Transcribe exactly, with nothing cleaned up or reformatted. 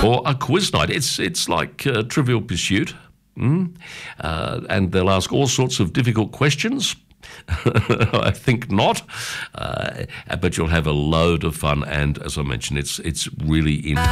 or a quiz night. It's it's like uh, Trivial Pursuit, mm? uh, and they'll ask all sorts of difficult questions. I think not, uh, but you'll have a load of fun, and as I mentioned, it's it's really in.